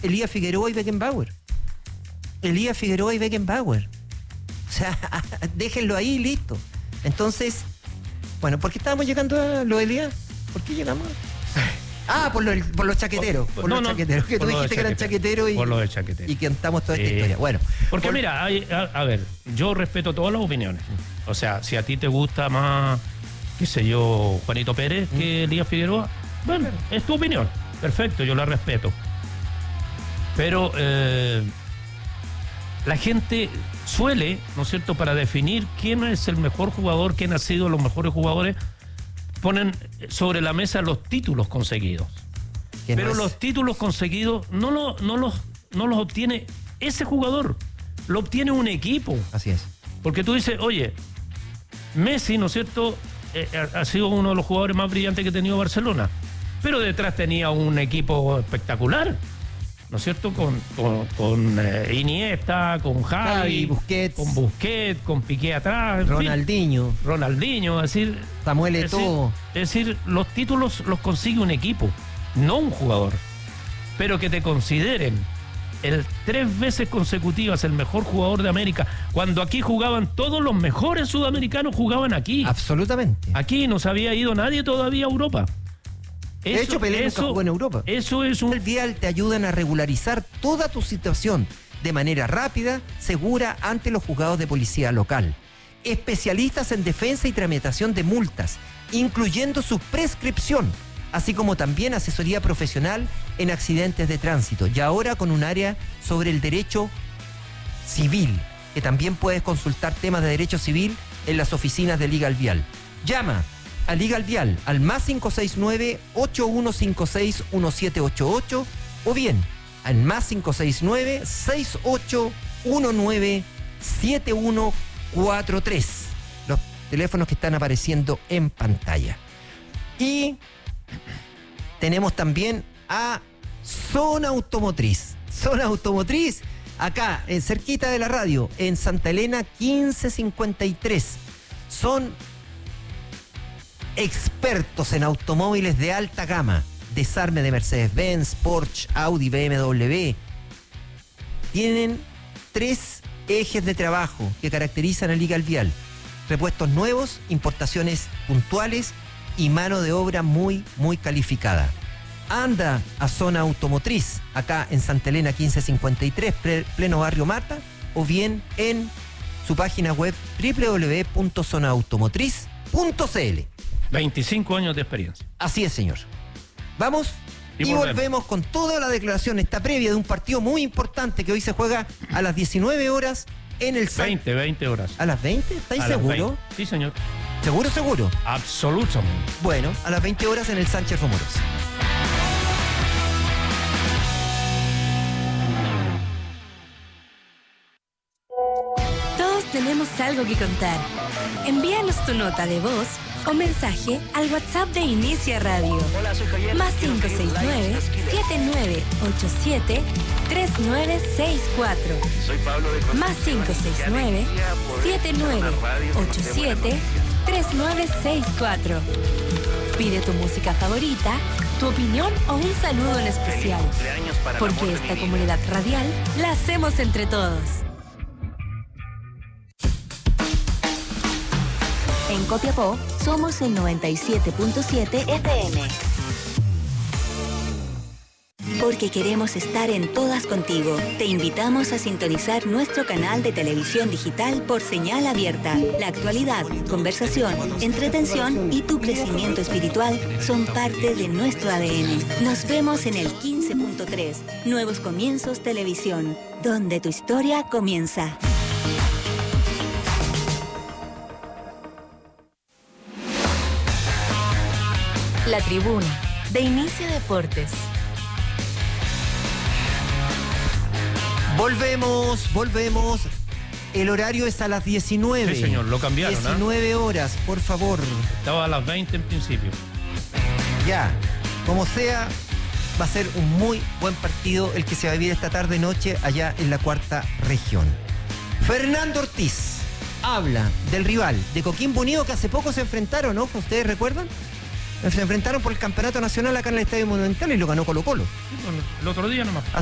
Elías Figueroa y Beckenbauer. O sea, déjenlo ahí, listo. Entonces, bueno, ¿por qué estábamos llegando a lo de Elías? ¿Por qué llegamos? Por los chaqueteros. Por los chaqueteros, que tú dijiste que eran chaqueteros y cantamos toda esta historia. Bueno. Porque mira, a ver, yo respeto todas las opiniones. O sea, si a ti te gusta más, qué sé yo, Juanito Pérez que Elías Figueroa, bueno, es tu opinión. Perfecto, yo la respeto. Pero la gente suele, ¿no es cierto?, para definir quién es el mejor jugador, quién ha sido los mejores jugadores, ponen sobre la mesa los títulos conseguidos. Pero los títulos conseguidos no los obtiene ese jugador, lo obtiene un equipo. Así es. Porque tú dices, oye, Messi, ¿no es cierto?, ha sido uno de los jugadores más brillantes que ha tenido Barcelona, pero detrás tenía un equipo espectacular, ¿no es cierto?, con Iniesta, con Javi, Busquets, con Piqué atrás, Ronaldinho, es decir, Samuel Eto'o. Es decir, los títulos los consigue un equipo, no un jugador. Pero que te consideren 3 veces consecutivas el mejor jugador de América, cuando aquí jugaban todos los mejores sudamericanos, jugaban aquí. Absolutamente. Aquí no se había ido nadie todavía a Europa. De hecho, Pelé nunca jugó en Europa. Eso es un... El Vial te ayudan a regularizar toda tu situación de manera rápida, segura, ante los juzgados de policía local. Especialistas en defensa y tramitación de multas, incluyendo su prescripción, así como también asesoría profesional en accidentes de tránsito. Y ahora con un área sobre el derecho civil, que también puedes consultar temas de derecho civil en las oficinas de Liga al Vial. Llama a Liga al Vial al +569-8156-1788 o bien al +569-6819-7143. Los teléfonos que están apareciendo en pantalla. Y tenemos también a Zona Automotriz. Zona Automotriz, acá, cerquita de la radio, en Santa Elena 1553. Son expertos en automóviles de alta gama, desarme de Mercedes-Benz, Porsche, Audi, BMW. Tienen 3 ejes de trabajo que caracterizan a Liga al Vial: repuestos nuevos, importaciones puntuales y mano de obra muy, muy calificada. Anda a Zona Automotriz, acá en Santa Elena 1553, pleno Barrio Mata, o bien en su página web www.zonaautomotriz.cl. 25 años de experiencia. Así es, señor. Vamos y volvemos con toda la declaración, esta previa de un partido muy importante que hoy se juega a las 19 horas en el 20 horas. ¿A las 20? ¿Estáis seguros? Sí, señor. ¿Seguro? Absolutamente. Bueno, a las 20 horas en el Sánchez Romulos. Todos tenemos algo que contar. Envíanos tu nota de voz o mensaje al WhatsApp de Inicia Radio. Hola, soy Javier. +569-7987-3964. Soy Pablo de +569-7987-3964. Pide tu música favorita, tu opinión o un saludo en especial. Porque esta comunidad radial la hacemos entre todos. En Copiapó somos el 97.7 FM. Porque queremos estar en todas contigo, te invitamos a sintonizar nuestro canal de televisión digital por señal abierta. La actualidad, conversación, entretención y tu crecimiento espiritual son parte de nuestro ADN. Nos vemos en el 15.3, Nuevos Comienzos Televisión, donde tu historia comienza. La Tribuna, de Inicia Deportes. Volvemos. El horario es a las 19. Sí, señor, lo cambiaron. 19 horas, por favor. Estaba a las 20 en principio. Ya, como sea, va a ser un muy buen partido el que se va a vivir esta tarde-noche allá en la cuarta región. Fernando Ortiz habla del rival de Coquimbo Unido, que hace poco se enfrentaron, ¿no? ¿Ustedes recuerdan? Se enfrentaron por el campeonato nacional acá en el Estadio Monumental y lo ganó Colo-Colo. El otro día nomás.